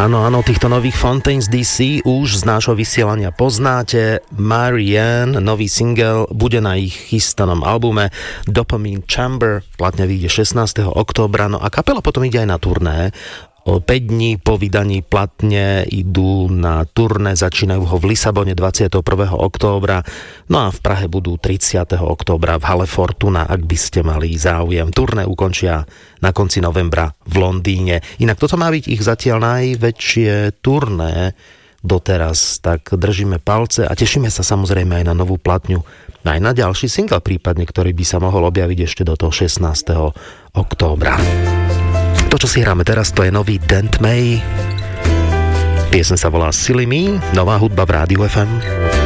Áno, týchto nových Fontaines DC už z nášho vysielania poznáte. Marianne, nový single, bude na ich chystanom albume Dopamine Chamber, platne vyjde 16. októbra, no a kapela potom ide aj na turné. O 5 dní po vydaní platne idú na turné, začínajú ho v Lisabone 21. októbra, no a v Prahe budú 30. októbra v Hale Fortuna, ak by ste mali záujem. Turné ukončia na konci novembra v Londýne. Inak toto má byť ich zatiaľ najväčšie turné doteraz, tak držíme palce a tešíme sa samozrejme aj na novú platňu, aj na ďalší single prípadne, ktorý by sa mohol objaviť ešte do toho 16. októbra. To, čo si hráme teraz, to je nový Dent May. Piesň sa volá Silly Me, nová hudba v Rádiu FM.